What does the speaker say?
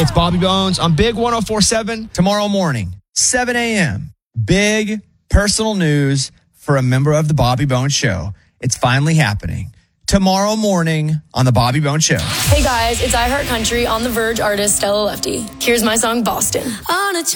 Hey, it's Bobby Bones on Big 104.7. Tomorrow morning, 7 a.m., big personal news for a member of the Bobby Bones Show. It's finally happening. Tomorrow morning on the Bobby Bones Show. Hey guys, it's iHeart Country on the Verge artist Stella Lefty. Here's my song Boston. On a